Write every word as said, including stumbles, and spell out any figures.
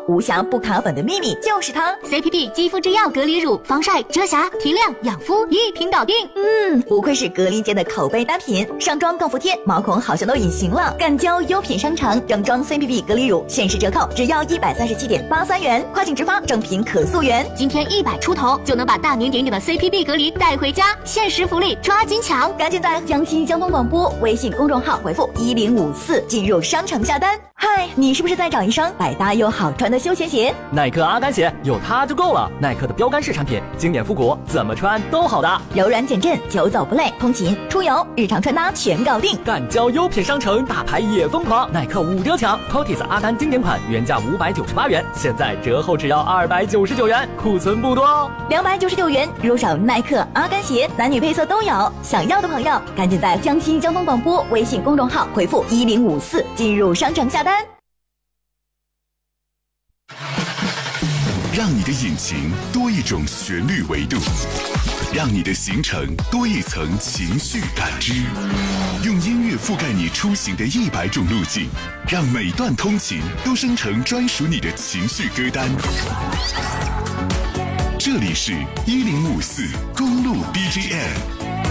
无瑕不卡粉的秘密就是它 C P B 肌肤之钥隔离乳，防晒、遮瑕、提亮、养肤一瓶搞定。 嗯，不愧是格力界的口碑单品，上妆更服帖，毛孔好像都隐形了。干胶优品商城正装 C P B 隔离乳限时折扣，只要一百三十七点八三元，跨境直发，正品可溯源。 今天一百出头就能把大名鼎鼎的 C P B 隔离带回家，限时福利抓紧抢！ 赶紧在江西交通广播微信公众号回复一零五四进入商城下单。嗨，你是不是在找一双百搭又好穿的休闲鞋？ 耐克阿甘鞋有它就够了，耐克的标杆式产品，经典复古，怎么穿都好搭， 柔软减震，久走不累，通勤、出游、日常穿搭全搞定。 干胶优品商城大牌也疯狂，耐克五折抢 P O T S 阿甘经典款原价五百九十八元，现在折后只要二百九十九元，库存不多哦。 两百九十九元入手耐克阿甘鞋，男女配色都有，想要的朋友赶紧在江西交通广播微信公众号回复一零五四进入商城下单。 让你的引擎多一种旋律维度，让你的行程多一层情绪感知，用音乐覆盖你出行的一百种路径，让每段通勤都生成专属你的情绪歌单。这里是一零五四公路 B G M。